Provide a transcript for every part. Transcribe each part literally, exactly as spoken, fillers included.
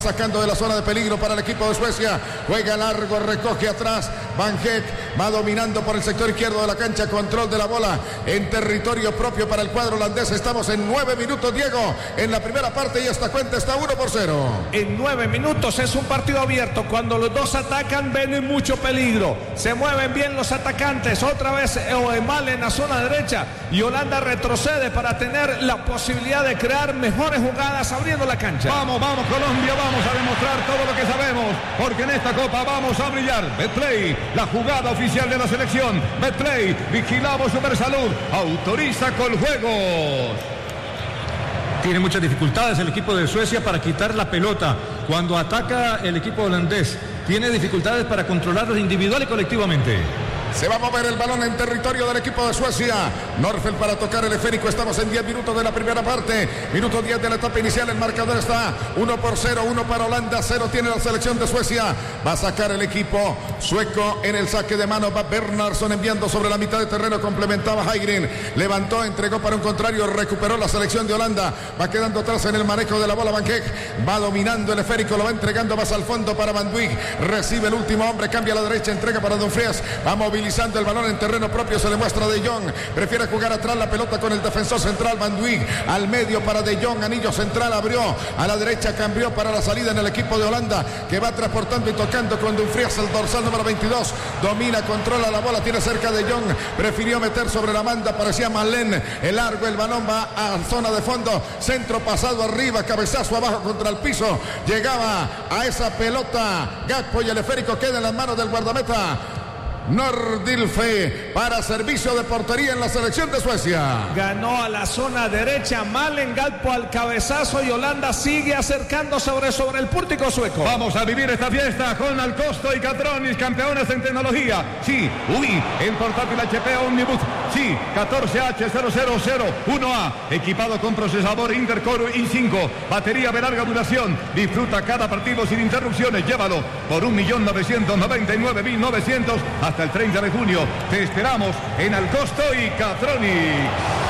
Sacando de la zona de peligro para el equipo de Suecia. Juega largo, recoge atrás. Van Heek va dominando por el sector izquierdo de la cancha. Control de la bola en territorio propio para el cuadro holandés. Estamos en nueve minutos, Diego, en la primera parte y esta cuenta está uno por cero. En nueve minutos es un partido abierto. Cuando los dos atacan ven mucho peligro. Se mueven bien los atacantes. Otra vez Oemal en la zona derecha. Y Holanda retrocede para tener la posibilidad de crear mejores jugadas abriendo la cancha. Vamos, vamos Colombia, vamos. Vamos a demostrar todo lo que sabemos, porque en esta Copa vamos a brillar. Betplay, la jugada oficial de la selección. Betplay, vigilamos Supersalud, autoriza Coljuegos. Tiene muchas dificultades el equipo de Suecia para quitar la pelota cuando ataca el equipo holandés. Tiene dificultades para controlarlos individual y colectivamente. Se va a mover el balón en territorio del equipo de Suecia. Norfeld para tocar el esférico. Estamos en diez minutos de la primera parte. Minuto diez de la etapa inicial. El marcador está uno por cero. uno para Holanda. cero tiene la selección de Suecia. Va a sacar el equipo sueco en el saque de mano. Va Bernhardsson enviando sobre la mitad de terreno. Complementaba Haigren. Levantó, entregó para un contrario. Recuperó la selección de Holanda. Va quedando atrás en el manejo de la bola. Van Heek va dominando el esférico. Lo va entregando más al fondo para Van Dijk. Recibe el último hombre. Cambia a la derecha. Entrega para Dumfries. Va movilizando el balón en terreno propio, se le muestra De Jong, prefiere jugar atrás la pelota con el defensor central Van Dijk, al medio para De Jong, anillo central, abrió a la derecha, cambió para la salida en el equipo de Holanda, que va transportando y tocando con Dumfries, el dorsal número veintidós, domina, controla la bola, tiene cerca De Jong, prefirió meter sobre la banda, parecía Malen, el largo, el balón va a zona de fondo, centro pasado arriba, cabezazo abajo contra el piso, llegaba a esa pelota Gakpo y el esférico queda en las manos del guardameta Nordilfe para servicio de portería en la selección de Suecia. Ganó a la zona derecha, Malen, Gakpo al cabezazo y Holanda sigue acercando sobre, sobre el pórtico sueco. Vamos a vivir esta fiesta con Alcosto y Catronis, campeones en tecnología. Sí, U I, el portátil H P Omnibus. Sí, catorce H cero cero cero uno A, equipado con procesador Intercore i cinco, batería de larga duración. Disfruta cada partido sin interrupciones. Llévalo por un millón novecientos noventa y nueve mil novecientos hasta el treinta de junio. Te esperamos en Alcosto y Catronics.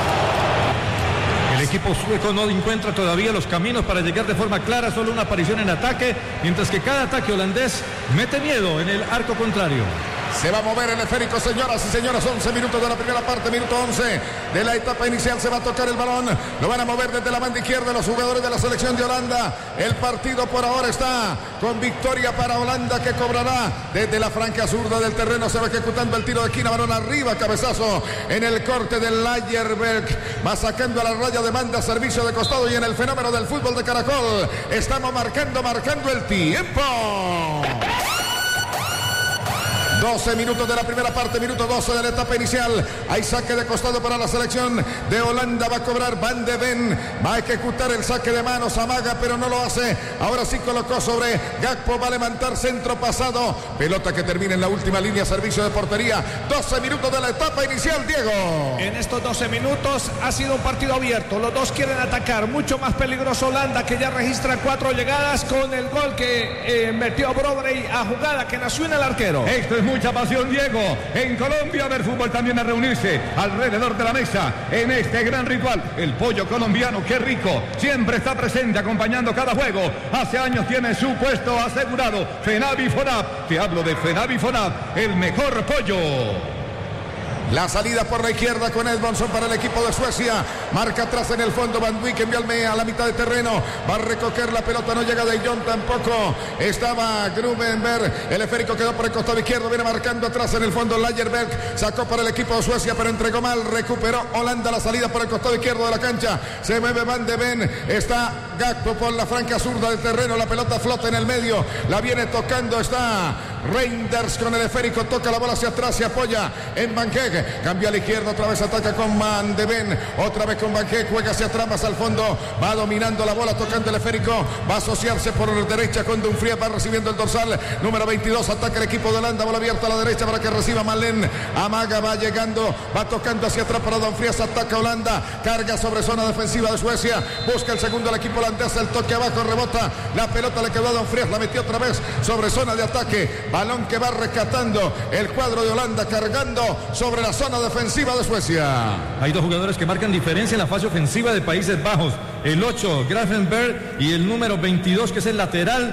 El equipo sueco no encuentra todavía los caminos para llegar de forma clara, solo una aparición en ataque, mientras que cada ataque holandés mete miedo en el arco contrario. Se va a mover el esférico, señoras y señores, once minutos de la primera parte, minuto once de la etapa inicial, se va a tocar el balón, lo van a mover desde la banda izquierda los jugadores de la selección de Holanda. El partido por ahora está con victoria para Holanda, que cobrará desde la franca zurda del terreno, se va ejecutando el tiro de esquina, balón arriba, cabezazo en el corte del Lagerberg, va sacando a la raya de banda, servicio de costado y en el fenómeno del fútbol de Caracol, estamos marcando, marcando el tiempo. doce minutos de la primera parte, minuto doce de la etapa inicial. Hay saque de costado para la selección de Holanda. Va a cobrar Van de Ven. Va a ejecutar el saque de manos. Amaga, pero no lo hace. Ahora sí colocó sobre Gakpo. Va a levantar centro pasado. Pelota que termina en la última línea. Servicio de portería. doce minutos de la etapa inicial, Diego. En estos doce minutos ha sido un partido abierto. Los dos quieren atacar. Mucho más peligroso Holanda, que ya registra cuatro llegadas con el gol que eh, metió Brobrey a jugada que nació en el arquero. Esto es mucha pasión, Diego. En Colombia, ver fútbol también a reunirse alrededor de la mesa en este gran ritual. El pollo colombiano, qué rico, siempre está presente acompañando cada juego. Hace años tiene su puesto asegurado. Fenavi Fonab, te hablo de Fenavi Fonab, el mejor pollo. La salida por la izquierda con Edmondson para el equipo de Suecia. Marca atrás en el fondo Van Dijk, enviarme a la mitad de terreno. Va a recoger la pelota, no llega De Jong tampoco. Estaba Grubenberg. El esférico quedó por el costado izquierdo. Viene marcando atrás en el fondo Lagerberg. Sacó para el equipo de Suecia, pero entregó mal. Recuperó Holanda la salida por el costado izquierdo de la cancha. Se mueve Van de Ven. Está Gakpo por la franca zurda del terreno. La pelota flota en el medio. La viene tocando. Está Reinders con el esférico. Toca la bola hacia atrás. Se apoya en Van Heek. Cambia a la izquierda, otra vez ataca con Van de Ven, otra vez con Van Heek, juega hacia atrás, más al fondo, va dominando la bola, tocando el esférico, va a asociarse por derecha con Dumfries, va recibiendo el dorsal, número veintidós, ataca el equipo de Holanda, bola abierta a la derecha para que reciba Malen, Amaga va llegando, va tocando hacia atrás para Dumfries, ataca Holanda, carga sobre zona defensiva de Suecia, busca el segundo al equipo holandés, el toque abajo, rebota, la pelota le quedó a Dumfries, la metió otra vez sobre zona de ataque, balón que va rescatando el cuadro de Holanda, cargando sobre la zona defensiva de Suecia. Hay dos jugadores que marcan diferencia en la fase ofensiva de Países Bajos, el ocho, Gravenberg, y el número veintidós, que es el lateral